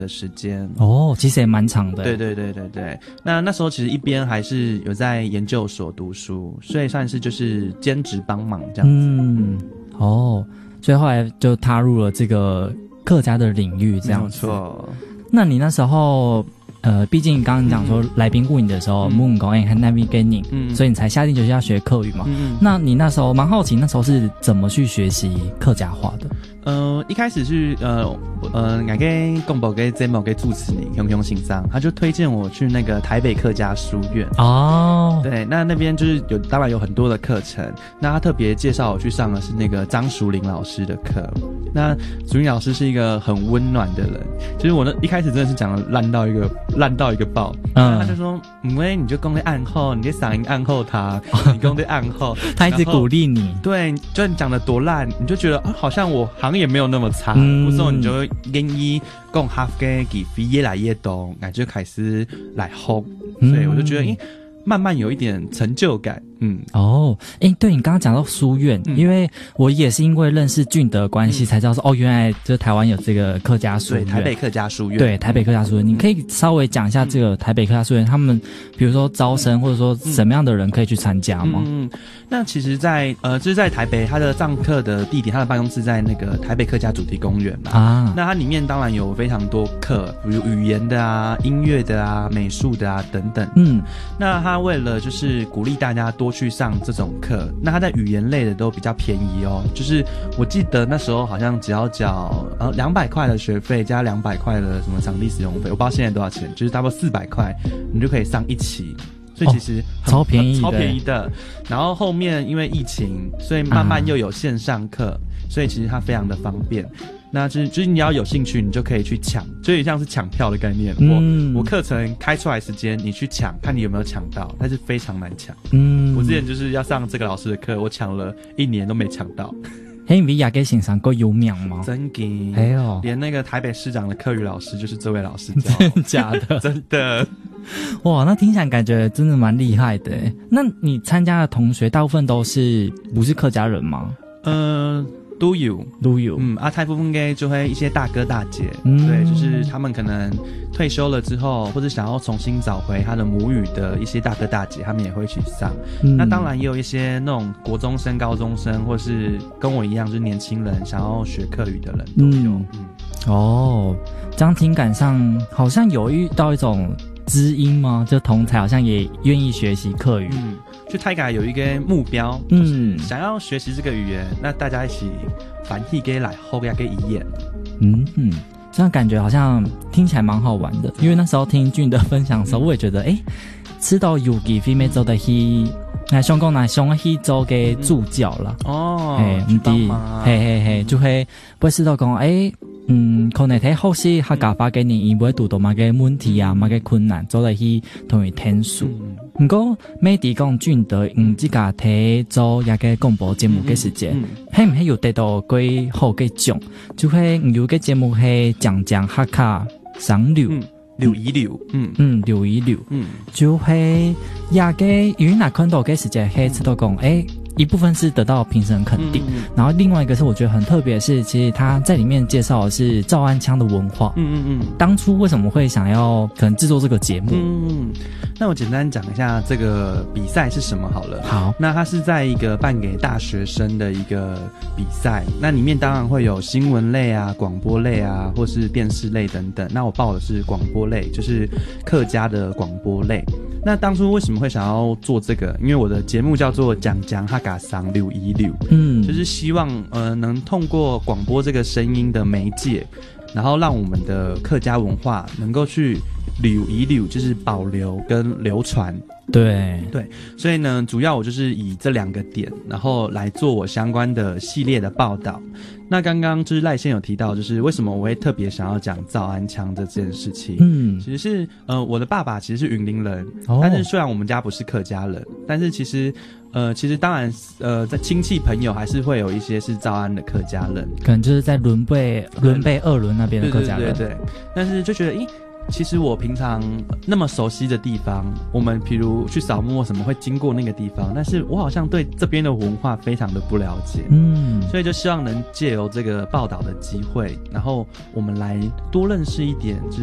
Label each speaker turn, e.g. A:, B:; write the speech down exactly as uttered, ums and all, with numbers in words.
A: 的时间
B: 哦，其实也蛮长的。
A: 对对对对对，那那时候其实一边还是有在研究所读书，所以算是就是兼职帮忙这样子。嗯，
B: 哦，所以后来就踏入了这个客家的领域，这样子。
A: 没错。
B: 那你那时候，呃，毕竟刚刚讲说来宾雇你的时候，木木讲哎，很难给你，嗯，所以你才下定决心要学客语嘛。嗯，那你那时候蛮好奇，那时候是怎么去学习客家话的？
A: 呃，一开始是呃呃，我跟公宝跟 Zemo 跟主持人熊熊欣赏，他就推荐我去那个台北客家书院哦。对，那那边就是有当然有很多的课程，那他特别介绍我去上的是那个张淑玲老师的课。那淑玲老师是一个很温暖的人，其实我那一开始真的是讲的烂到一个烂到一个爆，嗯，他就说，因为你就讲在暗后，你在嗓音暗后他，你讲在暗后，
B: 他一直鼓励你，
A: 对，就你讲的多烂，你就觉得啊，好像我好像也没有那么差，嗯，不是你就愿意讲哈嘅给飞越来越多，那就开始来吼，所以我就觉得，诶，慢慢有一点成就感。嗯，
B: 哦，诶，对，你刚刚讲到书院，嗯，因为我也是因为认识俊德的关系，嗯，才知道说，哦，原来就是台湾有这个客家书院，
A: 对，台北客家书院，
B: 对，台北客家书院，嗯，你可以稍微讲一下这个台北客家书院，他们比如说招生，或者说什么样的人可以去参加吗？
A: 嗯，那其实在，呃，就是在台北，他的上课的地点，他的办公室在那个台北客家主题公园嘛，啊，那它里面当然有非常多课，比如语言的啊、音乐的啊、美术的啊等等，嗯，那他为了就是鼓励大家多去上这种课，那他在语言类的都比较便宜哦，就是我记得那时候好像只要缴呃两百块的学费加两百块的什么场地使用费，我不知道现在多少钱，就是差不多四百块，你就可以上一期。所以其实
B: 很，哦，超便宜的，
A: 超便宜的。然后后面因为疫情，所以慢慢又有线上课，啊，所以其实它非常的方便。那就是就是你要有兴趣，你就可以去抢，就有点像是抢票的概念。嗯，我我课程开出来时间，你去抢，看你有没有抢到，但是非常难抢。嗯，我之前就是要上这个老师的课，我抢了一年都没抢到。
B: 嘿，你比亚给欣赏够有名吗？
A: 真的，
B: 哎呦，
A: 连那个台北市长的课语老师就是这位老师教，
B: 真的假的？
A: 真的。
B: 哇，那听起来感觉真的蛮厉害的耶。那你参加的同学大部分都是不是客家人吗？
A: 呃，都有
B: 都有。
A: 嗯，啊，大部分应该就会一些大哥大姐，嗯，对，就是他们可能退休了之后，或者想要重新找回他的母语的一些大哥大姐，他们也会去上。嗯，那当然也有一些那种国中生、高中生，或是跟我一样就是年轻人想要学客语的人都有。嗯，嗯
B: 哦，这样听感上好像有遇到一种知音吗？就同才好像也愿意学习客语。
A: 嗯，就泰嘎有一个目标，嗯，想要学习这个语言，那大家一起反义给来后边给一眼。
B: 嗯嗯，这样感觉好像听起来蛮好玩的。因为那时候听俊的分享的时候，嗯，我也觉得，哎，知道有机会要做的去，那香港那想去做个助教啦。哦，嘿，唔滴，嘿嘿嘿，就会不会知道讲，哎。嗯，可能睇好些客家話嘅人，伊會遇到乜嘅問題啊，乜嘅困難，做嚟去同佢傾訴。不過，每啲講俊德，嗯，自家睇做一個廣播節目嘅時間，係唔係有得到幾好嘅獎？就係有個節目係講講客家上流。
A: 留一留，嗯
B: 嗯，留一留，嗯，就係一個因為那看到嘅時間係知道講，誒。一部分是得到评审肯定，嗯嗯，然后另外一个是我觉得很特别的是，其实他在里面介绍的是赵安腔的文化。嗯嗯嗯。当初为什么会想要可能制作这个节目？
A: 嗯嗯。那我简单讲一下这个比赛是什么好了。
B: 好。
A: 那它是在一个办给大学生的一个比赛，那里面当然会有新闻类啊、广播类啊，或是电视类等等。那我报的是广播类，就是客家的广播类。那当初为什么会想要做这个？因为我的节目叫做讲讲哈嘎桑六一六，嗯，就是希望呃能通过广播这个声音的媒介，然后让我们的客家文化能够去留一留，就是保留跟流传。
B: 对
A: 对，所以呢，主要我就是以这两个点，然后来做我相关的系列的报道。那刚刚就是赖先有提到，就是为什么我会特别想要讲赵安腔这件事情。嗯，其实是呃，我的爸爸其实是云林人，哦，但是虽然我们家不是客家人，但是其实呃，其实当然呃，在亲戚朋友还是会有一些是赵安的客家人，
B: 可能就是在伦贝伦贝二伦那边的客家人。
A: 对对对对，但是就觉得，咦。 其实我平常那么熟悉的地方，我们比如去扫墓什么会经过那个地方，但是我好像对这边的文化非常的不了解，嗯，所以就希望能借由这个报道的机会，然后我们来多认识一点